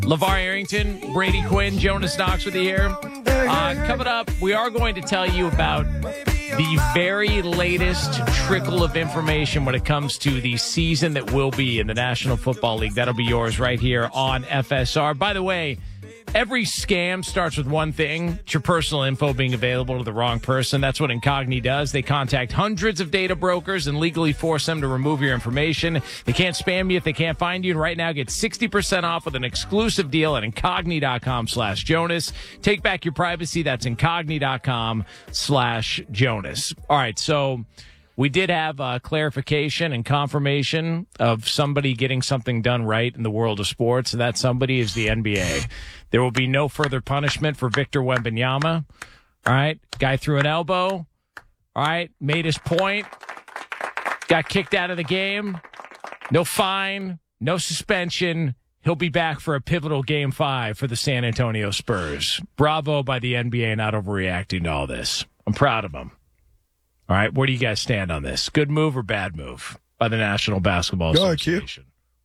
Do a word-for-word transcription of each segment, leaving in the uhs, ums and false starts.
LeVar Arrington, Brady Quinn, Jonas Knox with you here. Uh, coming up, we are going to tell you about the very latest trickle of information when it comes to the season that will be in the National Football League. That'll be yours right here on F S R. By the way, every scam starts with one thing. It's your personal info being available to the wrong person. That's what Incogni does. They contact hundreds of data brokers and legally force them to remove your information. They can't spam you if they can't find you. And right now, get sixty percent off with an exclusive deal at Incogni.com slash Jonas. Take back your privacy. That's Incogni.com slash Jonas. All right, so we did have uh, clarification and confirmation of somebody getting something done right in the world of sports. And that somebody is the N B A. There will be no further punishment for Victor Wembanyama. All right. Guy threw an elbow. All right. Made his point. Got kicked out of the game. No fine. No suspension. He'll be back for a pivotal game five for the San Antonio Spurs. Bravo by the N B A not overreacting to all this. I'm proud of them. All right. Where do you guys stand on this? Good move or bad move by the National Basketball Go Association? ahead,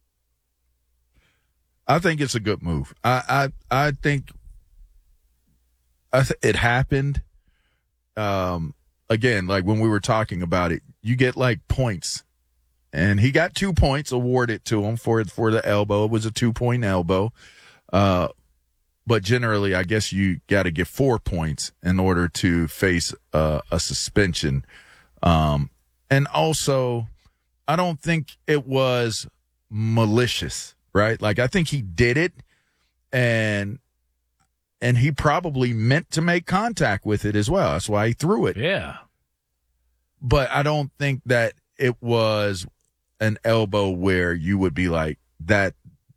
I think it's a good move. I I, I think I th- it happened. Um, again, like when we were talking about it, you get like points, and he got two points awarded to him for for the elbow. It was a two point elbow. Uh, but generally, I guess you got to get four points in order to face uh, a suspension. Um, and also, I don't think it was malicious. Right? Like, I think he did it, and and he probably meant to make contact with it as well. That's why he threw it. Yeah. But I don't think that it was an elbow where you would be like, that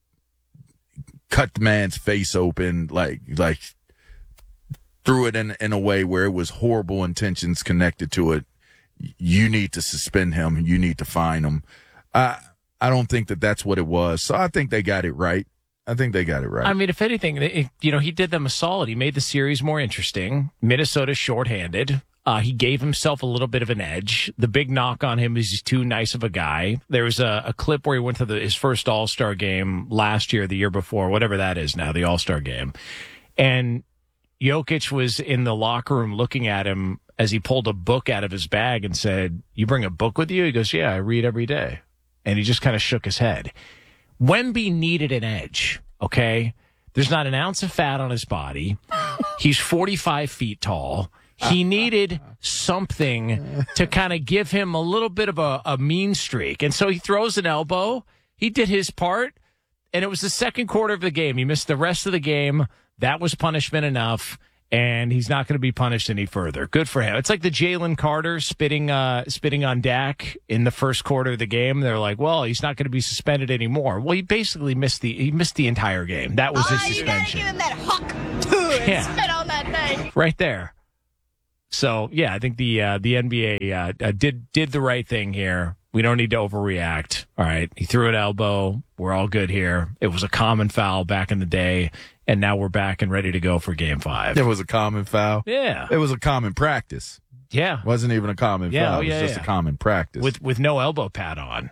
cut the man's face open, like, like threw it in, in a way where it was horrible intentions connected to it. You need to suspend him. You need to fine him. Uh, I don't think that that's what it was. So I think they got it right. I think they got it right. I mean, if anything, it, you know, he did them a solid. He made the series more interesting. Minnesota's shorthanded. Uh, he gave himself a little bit of an edge. The big knock on him is he's too nice of a guy. There was a, a clip where he went to the, his first All-Star game last year, the year before, whatever that is now, the All-Star game. And Jokic was in the locker room looking at him as he pulled a book out of his bag and said, "You bring a book with you?" He goes, "Yeah, I read every day." And he just kind of shook his head. Wemby needed an edge, okay? There's not an ounce of fat on his body. He's forty-five feet tall. He needed something to kind of give him a little bit of a, a mean streak. And so he throws an elbow. He did his part, and it was the second quarter of the game. He missed the rest of the game. That was punishment enough. And he's not going to be punished any further. Good for him. It's like the Jalen Carter spitting uh, spitting on Dak in the first quarter of the game. They're like, well, he's not going to be suspended anymore. Well, he basically missed the he missed the entire game. That was his oh, suspension. You gotta give him that huck and yeah. spit on that thing. Right there. So, yeah, I think the uh, the N B A uh, uh, did did the right thing here. We don't need to overreact. All right. He threw an elbow. We're all good here. It was a common foul back in the day. And now we're back and ready to go for game five. It was a common foul. Yeah. It was a common practice. Yeah. It wasn't even a common yeah, foul. Oh, yeah, it was just yeah. a common practice. With with no elbow pad on.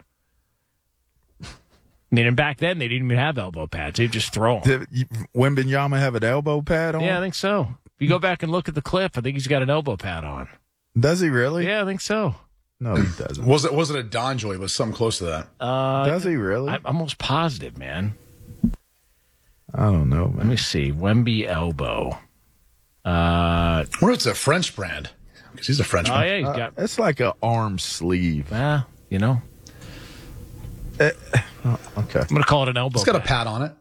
I mean, and back then they didn't even have elbow pads. They'd just throw them. Did Wembanyama have an elbow pad on? Yeah, I think so. If you go back and look at the clip, I think he's got an elbow pad on. Does he really? Yeah, I think so. No, he doesn't. Was it was it a Donjoy? It was something close to that. Uh, Does he really? I'm almost positive, man. I don't know, man. Let me see. Wemby elbow. Uh, I wonder if it's a French brand. Because he's a Frenchman. oh, yeah, he's Uh, got. it's like an arm sleeve. Uh, you know. Uh, oh, okay. I'm going to call it an elbow It's got a pad. pad on it.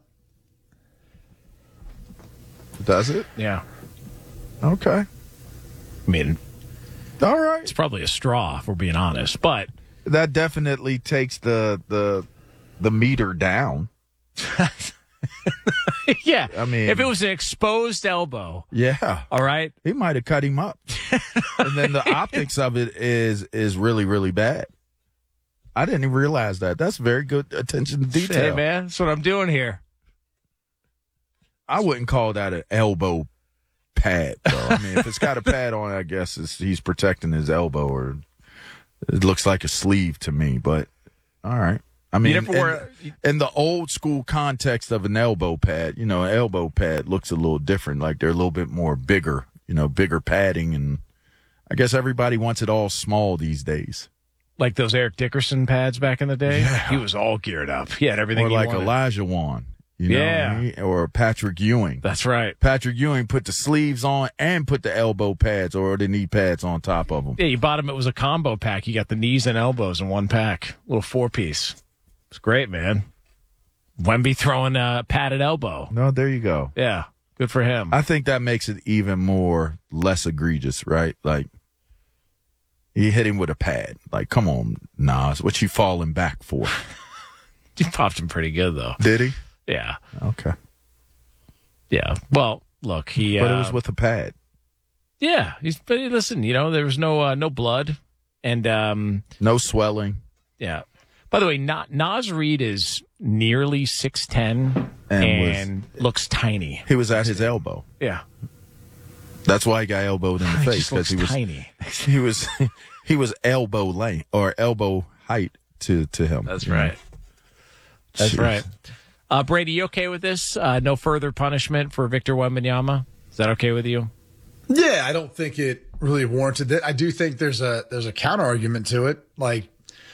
Does it? Yeah. Okay. I mean, All right. it's probably a straw, if we're being honest. But That definitely takes the the the meter down. yeah, I mean- if it was an exposed elbow, Yeah. all right. He might have cut him up. And then the optics of it is is really, really bad. I didn't even realize that. That's very good attention to detail. Hey, man, that's what I'm doing here. I wouldn't call that an elbow pad, though. I mean, if it's got a pad on it, I guess it's, he's protecting his elbow, or it looks like a sleeve to me. But all right. I mean, You never in, wear- in the old school context of an elbow pad, you know, an elbow pad looks a little different. Like they're a little bit more bigger, you know, bigger padding. And I guess everybody wants it all small these days. Like those Eric Dickerson pads back in the day? Yeah. He was all geared up. He had everything Or he like wanted. Elijah Wan, you know, Yeah. he- or Patrick Ewing. That's right. Patrick Ewing put the sleeves on and put the elbow pads or the knee pads on top of them. Yeah, you bought him. It was a combo pack. You got the knees and elbows in one pack. Little four-piece. It's great, man. Wemby throwing a padded elbow. No, there you go. Yeah, good for him. I think that makes it even more less egregious, right? Like, he hit him with a pad. Like, come on, Nas, what you falling back for? He popped him pretty good, though. Did he? Yeah, Okay. yeah. Well, look, he. But uh, it was with a pad. Yeah, he's. But listen, you know, there was no uh, no blood, and um, No swelling. yeah. By the way, Na- Nas Reed is nearly six ten And and, looks tiny. He was at his elbow. Yeah, That's why he got elbowed in the he face just looks because he was tiny. he was he was elbow length or elbow height to to him. That's you know? right. That's Jeez. right. Uh, Brady, you okay with this? Uh, no further punishment for Victor Wembanyama? Is that okay with you? Yeah, I don't think it really warranted it. I do think there's a there's a counter argument to it. Like,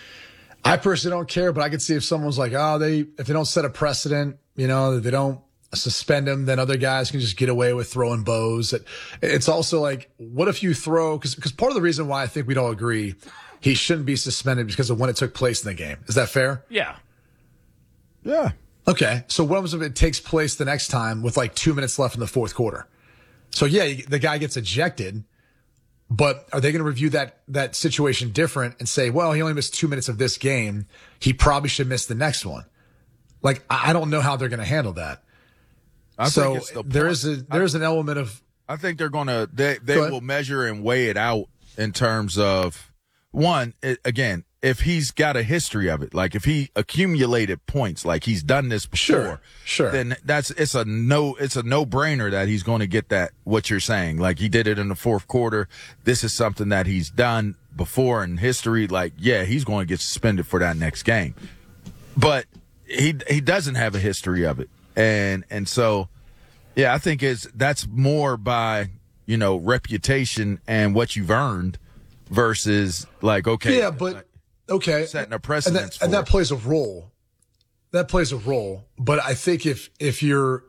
I personally don't care, but I could see if someone's like, oh, they if they don't set a precedent, you know, that they don't suspend him, then other guys can just get away with throwing bows. It, it's also like, what if you throw? Because because part of the reason why I think we'd all agree he shouldn't be suspended because of when it took place in the game. Is that fair? Yeah. Yeah. Okay, so what if it takes place the next time with like two minutes left in the fourth quarter? So yeah, you- the guy gets ejected, but are they going to review that that situation different and say, well, he only missed two minutes of this game, he probably should miss the next one? Like, I I don't know how they're going to handle that. I so think it's the there point- is a there is an element of I think they're gonna they they Go ahead. will measure and weigh it out in terms of one it, again if he's got a history of it, like if he accumulated points, like he's done this before, Sure, sure. then that's it's a no it's a no brainer that he's going to get that what you're saying. Like he did it in the fourth quarter. This is something that he's done before in history. Like yeah, he's going to get suspended for that next game, but he he doesn't have a history of it, and and so. Yeah, I think it's that's more by, you know, reputation and what you've earned versus like, okay. yeah, but okay, setting a and precedence that, and for that it. plays a role. That plays a role, but I think if if you're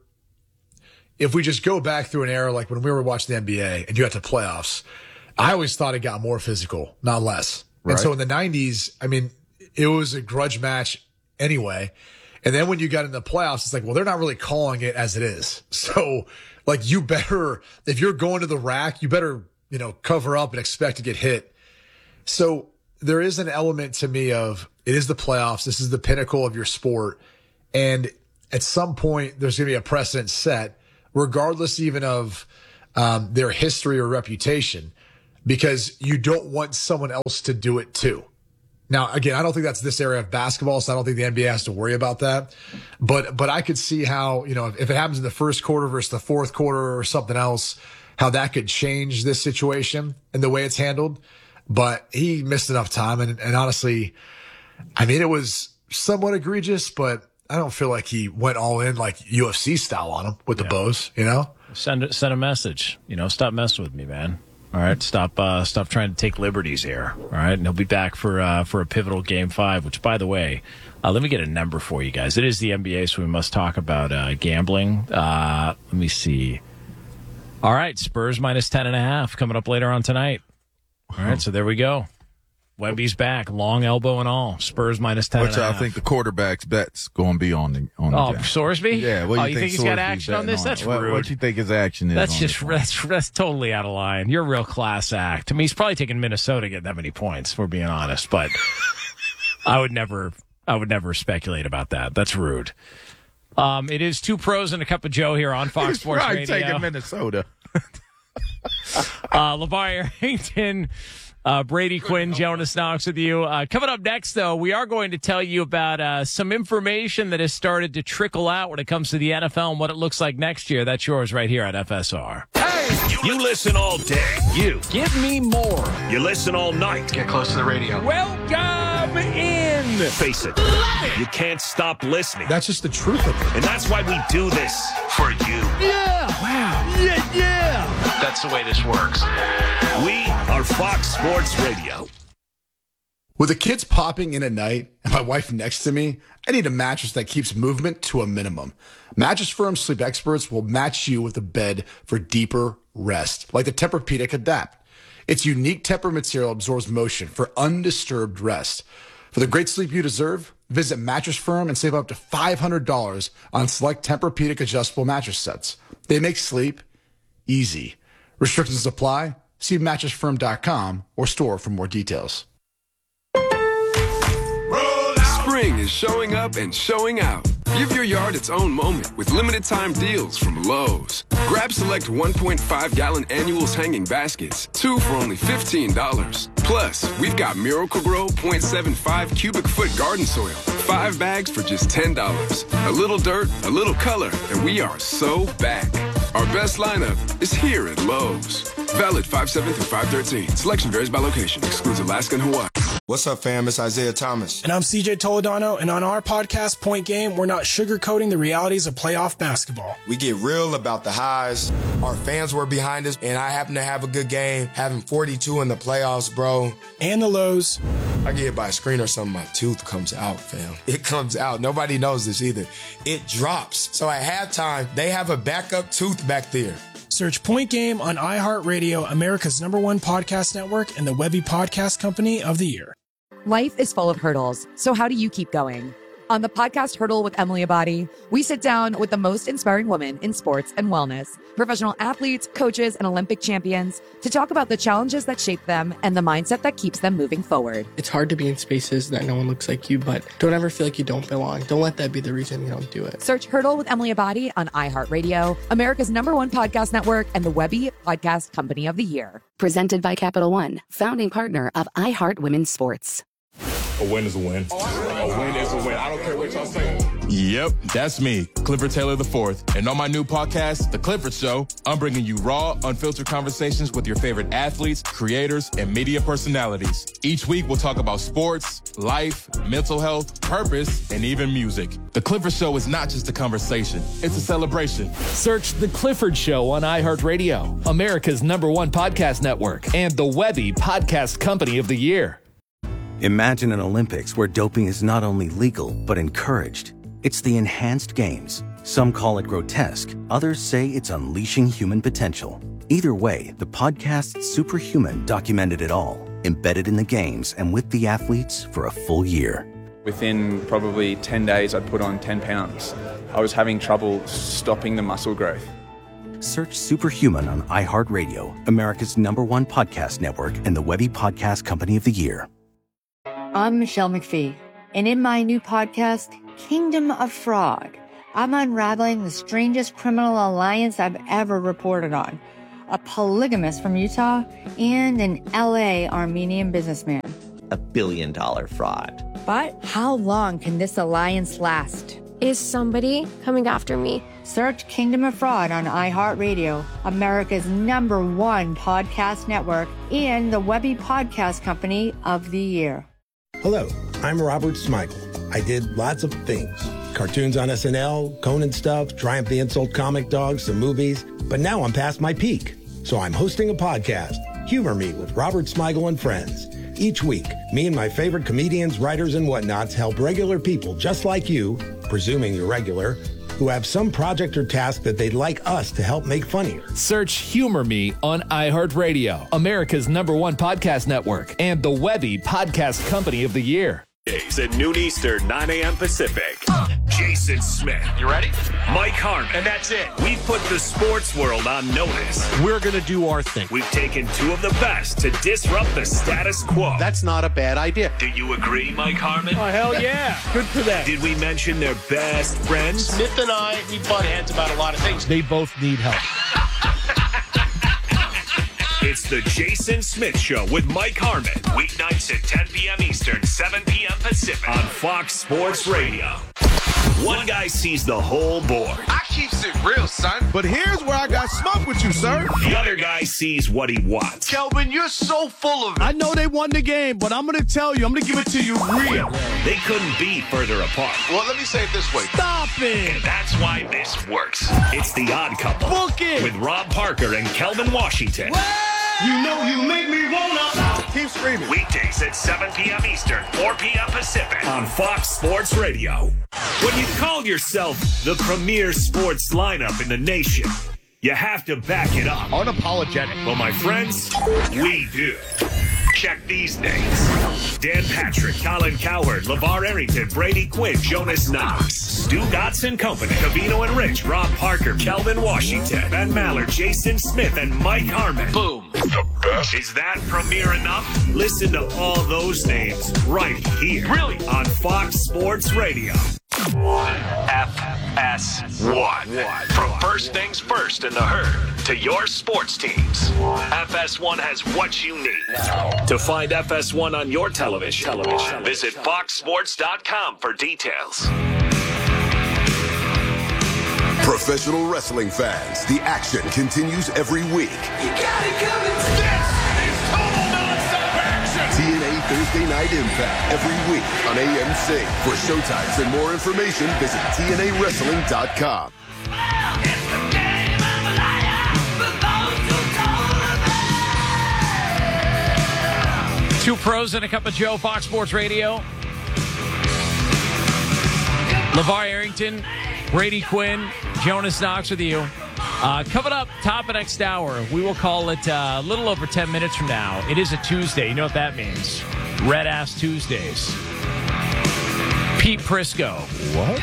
if we just go back through an era like when we were watching the N B A and you got to playoffs, I always thought it got more physical, not less. Right. And so in the nineties, I mean, it was a grudge match anyway. And then when you got in the playoffs, it's like, well, they're not really calling it as it is. So, like, you better, if you're going to the rack, you better, you know, cover up and expect to get hit. So there is an element to me of it is the playoffs. This is the pinnacle of your sport. And at some point, there's going to be a precedent set, regardless even of um, their history or reputation, because you don't want someone else to do it too. Now, again, I don't think that's this area of basketball, so I don't think the N B A has to worry about that. But but I could see how, you know, if it happens in the first quarter versus the fourth quarter or something else, how that could change this situation and the way it's handled. But he missed enough time. And, and honestly, I mean, it was somewhat egregious, but I don't feel like he went all in like U F C style on him with the bows, you know? Send send a message. You know, stop messing with me, man. All right, stop uh, stop trying to take liberties here. All right, and he'll be back for uh, for a pivotal game five. Which, by the way, uh, let me get a number for you guys. It is the N B A, so we must talk about uh, gambling. Uh, let me see. All right, Spurs minus ten and a half coming up later on tonight. All right, so there we go. Wemby's back, long elbow and all. Spurs minus ten Which and a I half. think the quarterback's bet's going to be on the on the Oh, game. Sorsby? Yeah. What oh, do you you think, he's got Sorsby's action on betting this? That's What, rude. what you think his action is? That's on just this one? that's that's totally out of line. You're a real class act. I mean, he's probably taking Minnesota to get that many points. If we're being honest, but I would never, I would never speculate about that. That's rude. Um, it is two pros and a cup of Joe here on Fox He's Sports probably Radio. taking Minnesota. Uh, LeVar Arrington, uh, Brady Quinn, Jonas Knox with you. Uh, coming up next, though, we are going to tell you about uh, some information that has started to trickle out when it comes to the N F L and what it looks like next year. That's yours right here at F S R. You listen all day. You. Give me more. You listen all night. Get close to the radio. Welcome in Face it, you can't stop listening. That's just the truth of it. And that's why we do this for you. Yeah. Wow. Yeah, yeah. That's the way this works. We are Fox Sports Radio. With the kids popping in at night and my wife next to me, I need a mattress that keeps movement to a minimum. Mattress Firm Sleep Experts will match you with a bed for deeper rest, like the Tempur-Pedic Adapt. Its unique Tempur material absorbs motion for undisturbed rest. For the great sleep you deserve, visit Mattress Firm and save up to five hundred dollars on select Tempur-Pedic adjustable mattress sets. They make sleep easy. Restrictions apply. See mattress firm dot com or store for more details. Spring is showing up and showing out. Give your yard its own moment with limited time deals from Lowe's. Grab select one point five gallon annuals hanging baskets, two for only fifteen dollars. Plus, we've got Miracle-Gro point seven five cubic foot garden soil, five bags for just ten dollars. A little dirt, a little color, and we are so back. Our best lineup is here at Lowe's. Valid five seven through five thirteen. Selection varies by location. Excludes Alaska and Hawaii. What's up, fam? It's Isaiah Thomas. And I'm C J Toledano, and on our podcast, Point Game, we're not sugarcoating the realities of playoff basketball. We get real about the highs. Our fans were behind us, and I happen to have a good game, having forty-two in the playoffs, bro. And the lows. I get hit by a screen or something, my tooth comes out, fam. It comes out. Nobody knows this either. It drops. So at halftime, they have a backup tooth back there. Search Point Game on iHeartRadio, America's number one podcast network, and the Webby Podcast Company of the Year. Life is full of hurdles, so how do you keep going? On the podcast Hurdle with Emily Abadi, we sit down with the most inspiring women in sports and wellness, professional athletes, coaches, and Olympic champions to talk about the challenges that shape them and the mindset that keeps them moving forward. It's hard to be in spaces that no one looks like you, but don't ever feel like you don't belong. Don't let that be the reason you don't do it. Search Hurdle with Emily Abadi on iHeartRadio, America's number one podcast network, and the Webby Podcast Company of the Year. Presented by Capital One, founding partner of iHeart Women's Sports. A win is a win. A win is a win. I don't care what y'all say. Yep, that's me, Clifford Taylor the fourth. And on my new podcast, The Clifford Show, I'm bringing you raw, unfiltered conversations with your favorite athletes, creators, and media personalities. Each week, we'll talk about sports, life, mental health, purpose, and even music. The Clifford Show is not just a conversation, it's a celebration. Search The Clifford Show on iHeartRadio, America's number one podcast network, and the Webby Podcast Company of the Year. Imagine an Olympics where doping is not only legal, but encouraged. It's the enhanced games. Some call it grotesque. Others say it's unleashing human potential. Either way, the podcast Superhuman documented it all, embedded in the games and with the athletes for a full year. Within probably ten days, I'd put on ten pounds. I was having trouble stopping the muscle growth. Search Superhuman on iHeartRadio, America's number one podcast network, and the Webby Podcast Company of the Year. I'm Michelle McPhee, and in my new podcast, Kingdom of Fraud, I'm unraveling the strangest criminal alliance I've ever reported on. A polygamist from Utah and an L A Armenian businessman. A billion dollar fraud. But how long can this alliance last? Is somebody coming after me? Search Kingdom of Fraud on iHeartRadio, America's number one podcast network, and the Webby Podcast Company of the Year. Hello, I'm Robert Smigel. I did lots of things. Cartoons on S N L, Conan stuff, Triumph the Insult Comic Dogs, some movies. But now I'm past my peak. So I'm hosting a podcast, Humor Me with Robert Smigel and Friends. Each week, me and my favorite comedians, writers, and whatnots help regular people just like you, presuming you're regular, who have some project or task that they'd like us to help make funnier. Search Humor Me on iHeartRadio, America's number one podcast network, and the Webby Podcast Company of the Year. Days at noon Eastern, nine a.m. Pacific. Jason Smith. You ready? Mike Harmon. And that's it. We've put the sports world on notice. We're going to do our thing. We've taken two of the best to disrupt the status quo. That's not a bad idea. Do you agree, Mike Harmon? Oh, hell yeah. Good for them. Did we mention their best friends? Smith and I, we butt heads about a lot of things. They both need help. It's the Jason Smith Show with Mike Harmon. Weeknights at ten p.m. Eastern, seven p.m. Pacific on Fox Sports Radio. One guy sees the whole board. I keeps it real, son. But here's where I got smoke with you, sir. The other guy sees what he wants. Kelvin, you're so full of it. I know they won the game, but I'm going to tell you, I'm going to give it to you real. They couldn't be further apart. Well, let me say it this way. Stop it. And that's why this works. It's The Odd Couple. Book it. With Rob Parker and Kelvin Washington. You know you make me wanna. Keep screaming. Weekdays at seven p.m. Eastern, four p.m. Pacific on Fox Sports Radio. When you call yourself the premier sports lineup in the nation, you have to back it up. Unapologetic. Well, my friends, we do. Check these names. Dan Patrick, Colin Cowherd, LeVar Arrington, Brady Quinn, Jonas Knox, Stu Dotson Company, Cavino and Rich, Rob Parker, Kelvin Washington, Ben Maller, Jason Smith, and Mike Harmon. Boom. The best. Is that premier enough? Listen to all those names right here. Really? On Fox Sports Radio. F S one. From first things first in the herd to your sports teams, F S one has what you need. To find F S one on your television, television. visit fox sports dot com for details. Professional wrestling fans, the action continues every week. You got it coming. This is total nonstop action. T N A Thursday Night Impact every week on A M C. For showtimes and more information, visit T N A wrestling dot com. Two pros and a cup of Joe, Fox Sports Radio. LeVar Arrington, Brady Quinn, Jonas Knox with you. Uh, coming up, top of next hour, we will call it uh, a little over ten minutes from now. It is a Tuesday. You know what that means. Red Ass Tuesdays. Pete Prisco. What?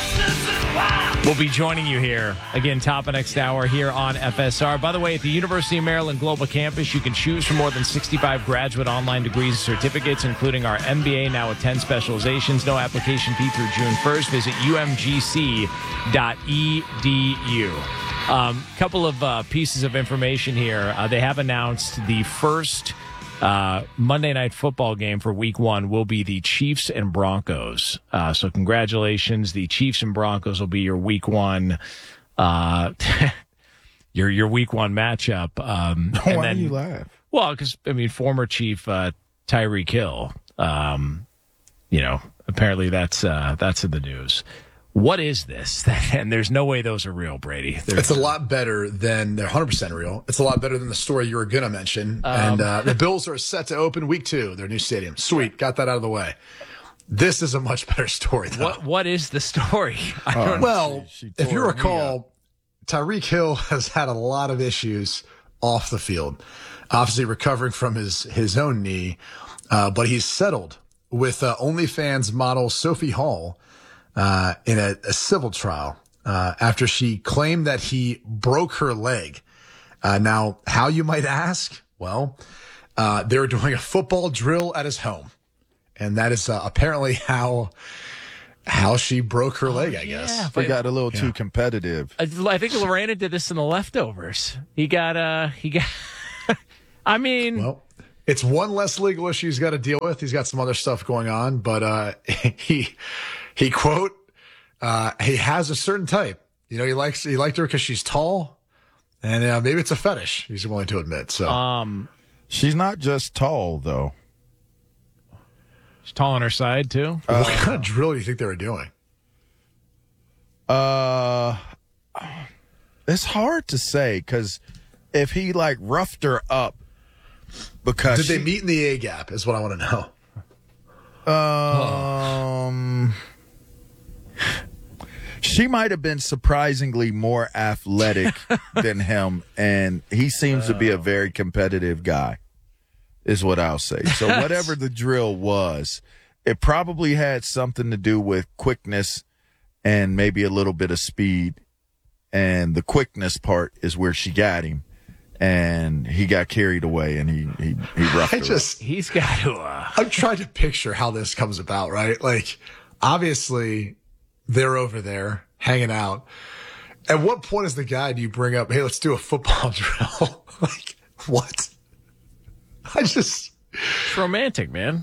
We'll be joining you here, again, top of next hour here on F S R. By the way, at the University of Maryland Global Campus, you can choose from more than sixty-five graduate online degrees and certificates, including our M B A, now with ten specializations. No application fee through June first. Visit U M G C dot E D U. Um, couple of uh, pieces of information here. Uh, they have announced the first uh, Monday Night Football game for Week One will be the Chiefs and Broncos. Uh, so congratulations, the Chiefs and Broncos will be your Week One, uh, your your Week One matchup. Um, and Why then, do you laugh? Well, because I mean, former Chief uh, Tyreek Hill. Um, you know, apparently that's uh, that's in the news. What is this? And there's no way those are real, Brady. They're, it's a lot better than they're one hundred percent real. It's a lot better than the story you were going to mention. Um, and uh, the Bills are set to open week two, their new stadium. Sweet. Got that out of the way. This is a much better story, though. What What is the story? I don't well, she, she if you tore me recall, Tyreek Hill has had a lot of issues off the field, obviously recovering from his, his own knee. Uh, but he's settled with uh, OnlyFans model Sophie Hall Uh, in a, a civil trial uh, after she claimed that he broke her leg. Uh, now, how you might ask? Well, uh, they were doing a football drill at his home, and that is uh, apparently how how she broke her leg. I guess yeah, They got a little yeah. too competitive. I, I think Lorena did this in the leftovers. He got uh he got. I mean, well, it's one less legal issue he's got to deal with. He's got some other stuff going on, but uh, he. He quote, uh, he has a certain type. You know, he likes he liked her because she's tall, and uh, maybe it's a fetish. He's willing to admit. So, um, she's not just tall though. She's tall on her side too. Uh, what kind of drill do you think they were doing? Uh, it's hard to say because if he like roughed her up, because did she, they meet in the A gap? Is what I want to know. Um. Oh. She might have been surprisingly more athletic than him, and he seems to be a very competitive guy, is what I'll say. So whatever the drill was, it probably had something to do with quickness and maybe a little bit of speed, and the quickness part is where she got him, and he got carried away, and he he, he roughed I her just, up. He's got to. Uh... I'm trying to picture how this comes about, right? Like, obviously, they're over there hanging out. At what point is the guy do you bring up, hey, let's do a football drill? Like, what? I just... It's romantic, man.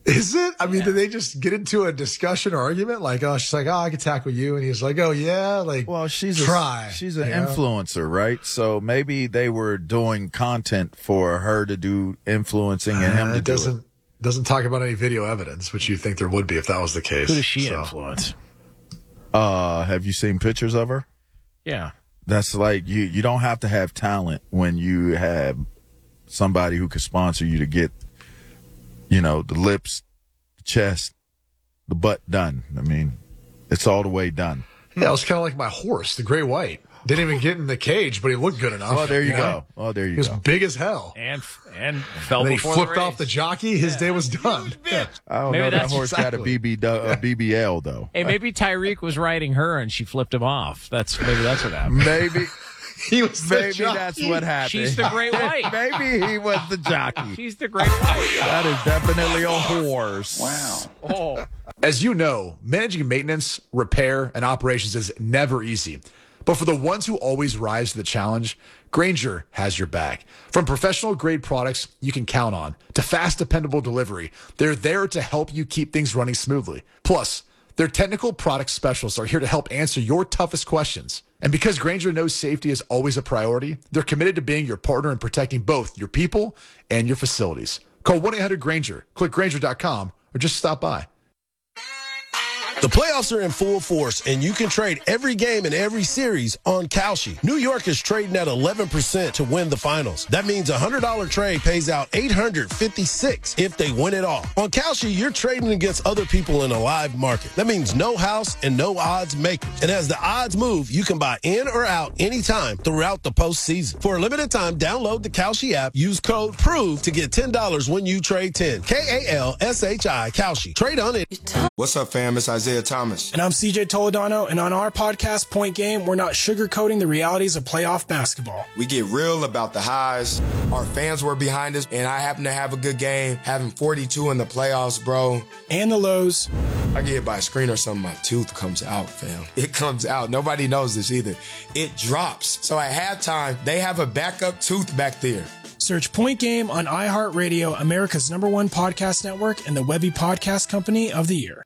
Is it? I mean, yeah. Did they just get into a discussion or argument? Like, oh, she's like, oh, I can tackle you. And he's like, oh, yeah. Like, well, she's try. A, she's an influencer, know? Right? So maybe they were doing content for her to do influencing and him uh, to do doesn't, it. Doesn't talk about any video evidence, which you think there would be if that was the case. Who does she so. influence? Uh, have you seen pictures of her? Yeah. That's like, you, you don't have to have talent when you have somebody who could sponsor you to get, you know, the lips, the chest, the butt done. I mean, it's all the way done. Yeah, it was kind of like my horse, the Gray White. Didn't even get in the cage, but he looked good enough. Oh, there you, you go. Know? Oh, there you he go. He was big as hell. And and fell and then before he flipped the race. off the jockey. His yeah. day was done. Yeah. I don't maybe know. That horse exactly. got a, B B, a B B L, though. Hey, maybe Tyreek was riding her and she flipped him off. That's Maybe that's what happened. Maybe. He was Maybe that's what happened. She's the Great White. Maybe he was the jockey. She's the Great White. That is definitely a horse. Wow. Oh. As you know, managing maintenance, repair, and operations is never easy. But for the ones who always rise to the challenge, Grainger has your back. From professional grade products you can count on to fast, dependable delivery, they're there to help you keep things running smoothly. Plus, their technical product specialists are here to help answer your toughest questions. And because Grainger knows safety is always a priority, they're committed to being your partner in protecting both your people and your facilities. Call one eight hundred Grainger, click Grainger dot com, or just stop by. The playoffs are in full force, and you can trade every game in every series on Kalshi. New York is trading at eleven percent to win the finals. That means a one hundred dollars trade pays out eight hundred fifty-six dollars if they win it all. On Kalshi, you're trading against other people in a live market. That means no house and no odds makers. And as the odds move, you can buy in or out anytime throughout the postseason. For a limited time, download the Kalshi app, use code PROVE to get ten dollars when you trade ten. K A L S H I, Kalshi. Trade on it. What's up, fam? It's Isaiah Thomas. And I'm C J Toledano, and on our podcast, Point Game, we're not sugarcoating the realities of playoff basketball. We get real about the highs. Our fans were behind us, and I happen to have a good game, having forty-two in the playoffs, bro. And the lows. I get hit by a screen or something, my tooth comes out, fam. It comes out. Nobody knows this either. It drops. So at halftime, they have a backup tooth back there. Search Point Game on iHeartRadio, America's number one podcast network, and the Webby Podcast Company of the Year.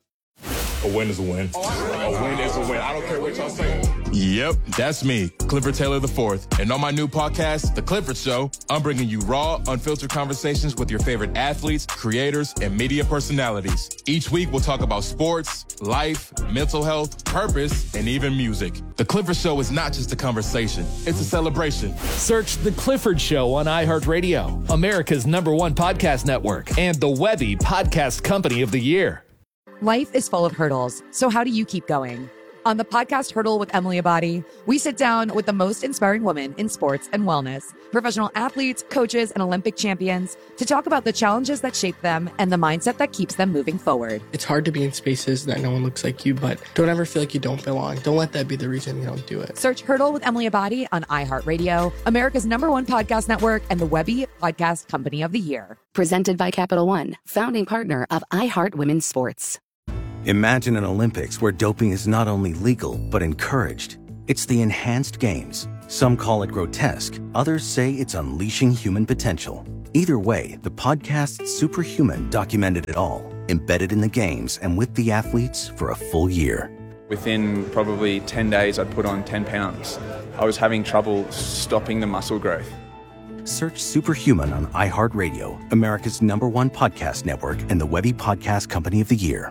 A win is a win. A win is a win. I don't care what y'all say. Yep, that's me, Clifford Taylor the fourth. And on my new podcast, The Clifford Show, I'm bringing you raw, unfiltered conversations with your favorite athletes, creators, and media personalities. Each week, we'll talk about sports, life, mental health, purpose, and even music. The Clifford Show is not just a conversation, it's a celebration. Search The Clifford Show on iHeartRadio, America's number one podcast network, and the Webby Podcast Company of the Year. Life is full of hurdles, so how do you keep going? On the podcast Hurdle with Emily Abadi, we sit down with the most inspiring women in sports and wellness, professional athletes, coaches, and Olympic champions to talk about the challenges that shape them and the mindset that keeps them moving forward. It's hard to be in spaces that no one looks like you, but don't ever feel like you don't belong. Don't let that be the reason you don't do it. Search Hurdle with Emily Abadi on iHeartRadio, America's number one podcast network, and the Webby Podcast Company of the Year. Presented by Capital One, founding partner of iHeart Women's Sports. Imagine an Olympics where doping is not only legal, but encouraged. It's the enhanced games. Some call it grotesque. Others say it's unleashing human potential. Either way, the podcast Superhuman documented it all, embedded in the games and with the athletes for a full year. Within probably ten days, I'd put on ten pounds. I was having trouble stopping the muscle growth. Search Superhuman on iHeartRadio, America's number one podcast network, and the Webby Podcast Company of the Year.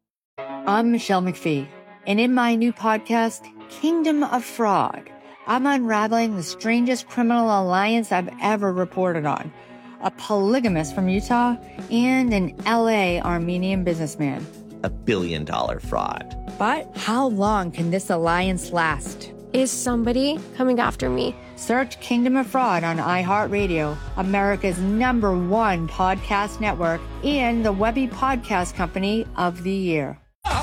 I'm Michelle McPhee, and in my new podcast, Kingdom of Frog, I'm unraveling the strangest criminal alliance I've ever reported on. A polygamist from Utah and an L A Armenian businessman. A billion dollar fraud. But how long can this alliance last? Is somebody coming after me? Search Kingdom of Fraud on iHeartRadio, America's number one podcast network, and the Webby Podcast Company of the Year.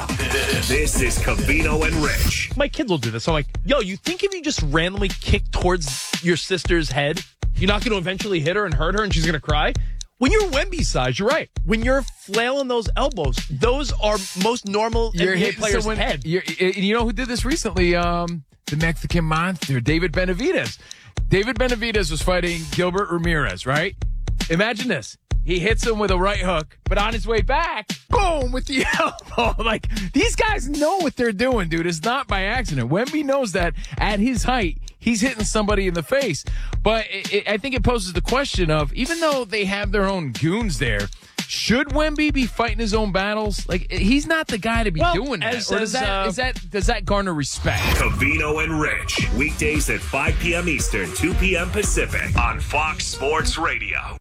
This is Covino and Rich. My kids will do this. I'm like, yo, you think if you just randomly kick towards your sister's head, you're not going to eventually hit her and hurt her and she's going to cry? When you're Wemby size, you're right. When you're flailing those elbows, those are most normal you're N B A players' someone, head. You're, you know who did this recently? Um, the Mexican monster, David Benavidez. David Benavidez was fighting Gilbert Ramirez, right? Imagine this. He hits him with a right hook, but on his way back, boom, with the elbow. Like, these guys know what they're doing, dude. It's not by accident. Wemby knows that at his height, he's hitting somebody in the face. But it, it, I think it poses the question of, even though they have their own goons there, should Wemby be fighting his own battles? Like, he's not the guy to be well, doing that. As, or does, as, that, uh, is that does that garner respect? Covino and Rich, weekdays at five p.m. Eastern, two p.m. Pacific on Fox Sports Radio.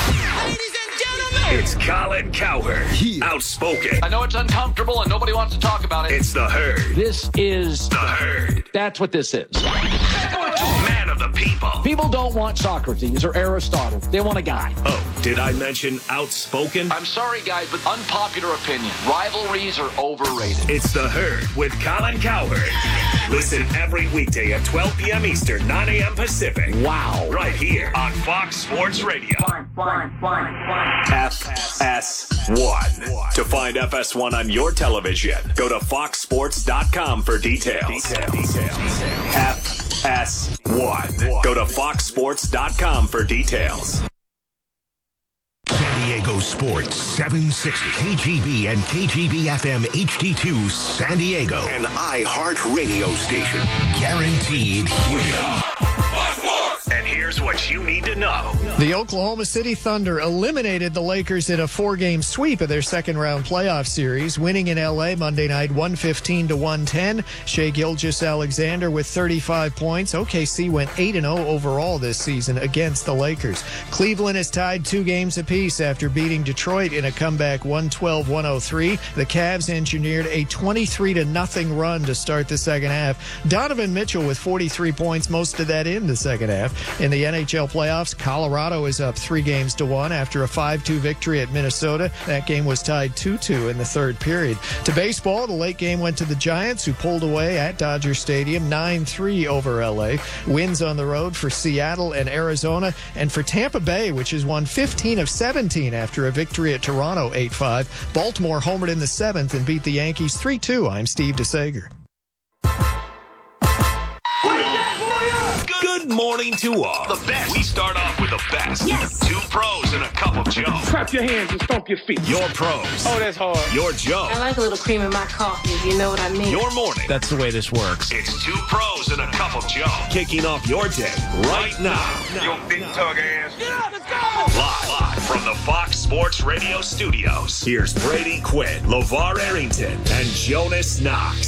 It's Colin Cowherd, outspoken. I know it's uncomfortable and nobody wants to talk about it. It's the Herd. This is the Herd. That's what this is. Man of the people. People don't want Socrates or Aristotle. They want a guy. Oh, did I mention outspoken? I'm sorry, guys, but unpopular opinion. Rivalries are overrated. It's the Herd with Colin Cowherd. Listen every weekday at twelve p.m. Eastern, nine a.m. Pacific. Wow. Right here on Fox Sports Radio. One, one, one, one. F S one. To find F S one on your television, go to fox sports dot com for details. F S one. Go to fox sports dot com for details. San Diego Sports seven sixty, K G B and K G B F M H D two San Diego. An iHeart radio station. Guaranteed hero. And here's what you need to know. The Oklahoma City Thunder eliminated the Lakers in a four-game sweep of their second-round playoff series, winning in L A Monday night one fifteen to one ten. Shai Gilgeous-Alexander with thirty-five points. O K C went eight and oh overall this season against the Lakers. Cleveland is tied two games apiece after beating Detroit in a comeback one twelve to one oh three. The Cavs engineered a twenty-three to nothing run to start the second half. Donovan Mitchell with forty-three points, most of that in the second half. In the N H L playoffs, Colorado is up three games to one after a five two victory at Minnesota. That game was tied two two in the third period. To baseball, the late game went to the Giants, who pulled away at Dodger Stadium nine three over L A. Wins on the road for Seattle and Arizona, and for Tampa Bay, which has won fifteen of seventeen after a victory at Toronto eight five. Baltimore homered in the seventh and beat the Yankees three two. I'm Steve DeSager. Good morning to all. The best. We start off with the best. Yes. Two pros and a cup of Joe. Clap your hands and stomp your feet. Your pros. Oh, that's hard. Your Joe. I like a little cream in my coffee, if you know what I mean. Your morning. That's the way this works. It's two pros and a cup of Joe. Kicking off your day right now. Your big tug ass. Yeah, let's go. Live, live from the Fox Sports Radio studios. Here's Brady Quinn, LeVar Arrington, and Jonas Knox.